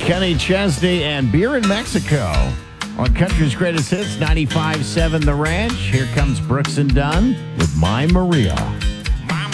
Kenny Chesney and Beer in Mexico on Country's Greatest Hits, 95.7 The Ranch. Here comes Brooks and Dunn with My Maria.